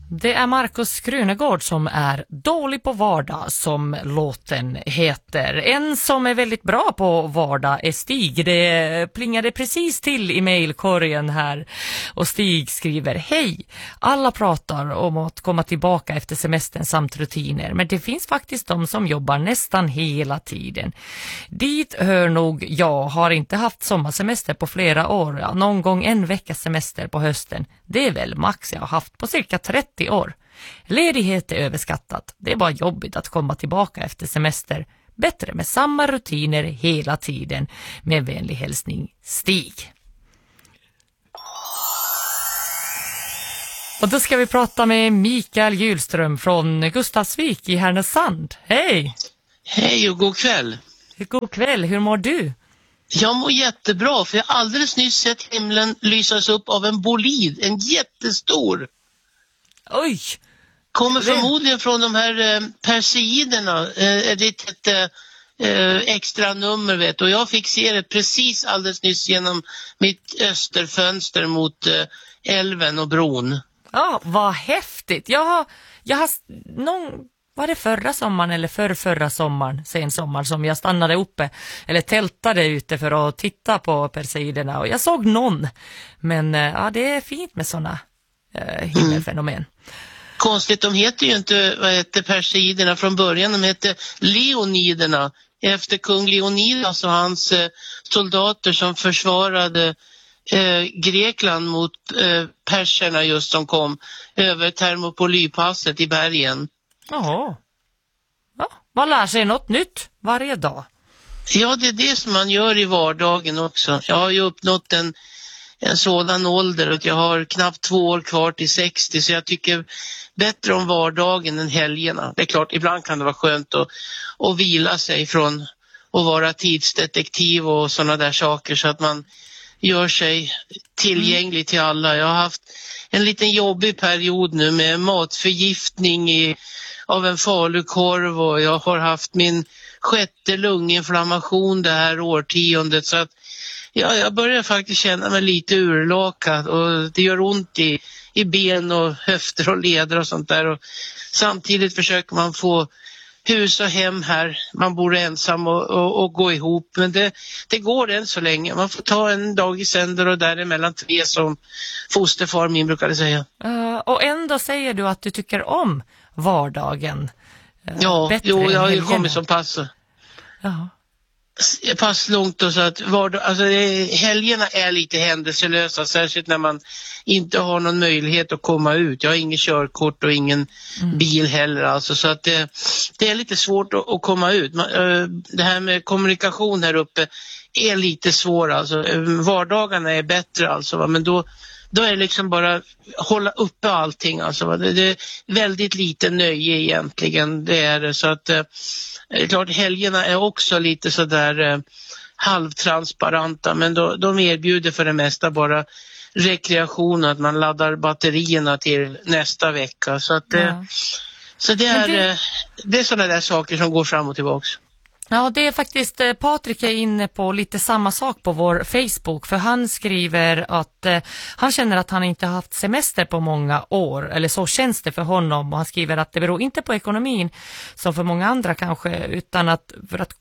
Det är Markus Krunegård som är dålig på vardag, som låten heter. En som är väldigt bra på vardag är Stig. Det plingade precis till i mejlkorgen här. Och Stig skriver: Hej! Alla pratar om att komma tillbaka efter semestern samt rutiner. Men det finns faktiskt de som jobbar nästan hela tiden. Dit hör nog jag. Har inte haft sommarsemester på flera år. Ja, någon gång en veckas semester på hösten. Det är väl max jag har haft på cirka 30 år. Ledighet är överskattat. Det är bara jobbigt att komma tillbaka efter semester. Bättre med samma rutiner hela tiden. Med vänlig hälsning, Stig. Och då ska vi prata med Mikael Hjulström från Gustavsvik i Härnösand. Hej! Hej och god kväll. God kväll, hur mår du? Jag mår jättebra, för jag har alldeles nyss sett himlen lysas upp av en bolid, en jättestor. Oj! Kommer förmodligen från de här Perseiderna, ett extra nummer vet. Och jag fick se det precis alldeles nyss genom mitt österfönster mot älven och bron. Ja, vad häftigt. Jag har var det förra sommaren eller förra sommaren, sen sommar, som jag stannade uppe eller tältade ute för att titta på Perseiderna, och jag såg någon. Men ja, det är fint med sådana himmelfenomen. Konstigt, de heter ju inte Perseiderna från början, de heter Leoniderna efter kung Leonidas och hans soldater som försvarade Grekland mot perserna just som kom över Thermopyläpasset i bergen. Jaha. Ja, man lär sig något nytt varje dag. Ja, det är det som man gör i vardagen också. Jag har ju uppnått en sådan ålder att jag har knappt 2 år kvar till 60, så jag tycker bättre om vardagen än helgerna. Det är klart, ibland kan det vara skönt att vila sig från att vara tidsdetektiv och sådana där saker, så att man gör sig tillgänglig till alla. Jag har haft en liten jobbig period nu med matförgiftning av en falukorv, och jag har haft min 6:e lunginflammation det här årtiondet, så att jag börjar faktiskt känna mig lite urlakad, och det gör ont i ben och höfter och leder och sånt där, och samtidigt försöker man få hus och hem här. Man bor ensam och gå ihop, men det går än så länge. Man får ta en dag i sänder och däremellan 3, som fosterfar min brukade säga. Och ändå säger du att du tycker om vardagen. Ja, jo, jag har ju kommit som pass. Ja. Pass långt, och så att helgerna är lite händelselösa, särskilt när man inte har någon möjlighet att komma ut. Jag har ingen körkort och ingen bil heller, alltså, så att det är lite svårt att komma ut. Det här med kommunikation här uppe är lite svår, alltså. Vardagarna är bättre, alltså, men då är det liksom bara hålla uppe allting, alltså. Det är väldigt lite nöje egentligen, det är det. Så att det är klart, helgerna är också lite sådär halvtransparenta, men de erbjuder för det mesta bara rekreation, att man laddar batterierna till nästa vecka. Så att så det är sådana där saker som går fram och tillbaka. Ja, det är faktiskt, Patrik är inne på lite samma sak på vår Facebook, för han skriver att han känner att han inte har haft semester på många år, eller så känns det för honom, och han skriver att det beror inte på ekonomin som för många andra kanske, utan för att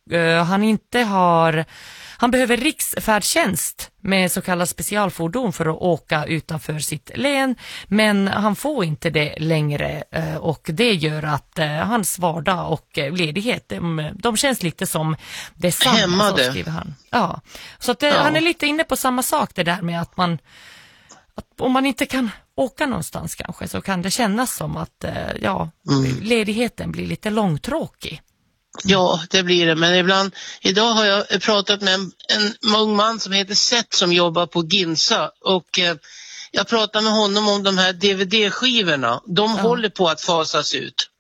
han behöver riksfärdtjänst med så kallad specialfordon för att åka utanför sitt län, men han får inte det längre, och det gör att hans vardag och ledighet, de känns lite som detsamma. Hämmade. Så skriver han. Ja. Så att han är lite inne på samma sak, det där med att om man inte kan åka någonstans kanske, så kan det kännas som att ledigheten blir lite långtråkig. Ja, det blir det. Men idag har jag pratat med en ung man som heter Seth som jobbar på Ginsa, och jag pratade med honom om de här DVD-skivorna. De håller på att fasas ut.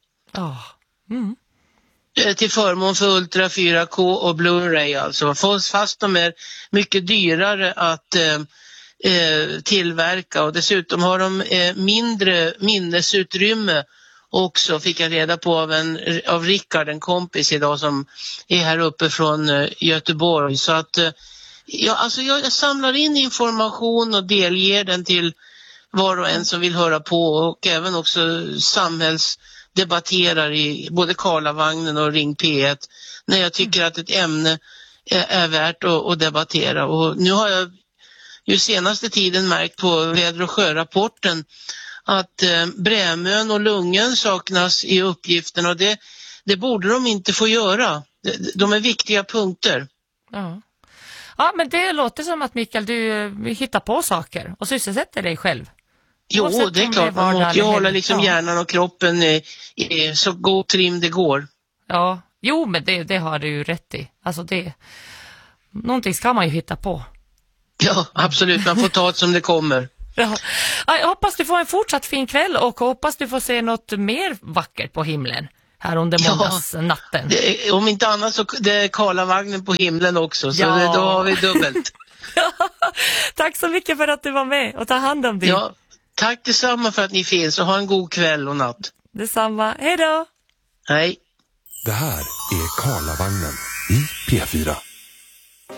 Till förmån för Ultra 4K och Blu-ray, alltså. Fast de är mycket dyrare att tillverka, och dessutom har de mindre minnesutrymme också, fick jag reda på av Rickard, en kompis idag som är här uppe från Göteborg. Så att jag samlar in information och delger den till var och en som vill höra på, och även också samhällsdebatterar i både Karlavagnen och Ring P1 när jag tycker att ett ämne är värt att debattera. Och nu har jag ju senaste tiden märkt på väder- och sjörapporten att Brämön och Lungön saknas i uppgiften, och det borde de inte få göra. De är viktiga punkter. Ja. Ja, men det låter som att Mikael, du hittar på saker och sysselsätter dig själv. Jo, Oavsett det är om klart. Man måste ju hålla liksom ja. hjärnan och kroppen i så god trim det går. Ja, jo, men det har du ju rätt i. Alltså någonting ska man ju hitta på. Ja, absolut. Man får ta det som det kommer. Ja. Jag hoppas du får en fortsatt fin kväll och hoppas du får se något mer vackert på himlen här under måndagsnatten. Om inte annat så det är Karlavagnen på himlen också, så då har vi dubbelt. Tack så mycket för att du var med och ta hand om dig. Ja, tack detsamma för att ni finns och ha en god kväll och natt. Detsamma. Hej då! Hej. Det här är Karlavagnen i P4.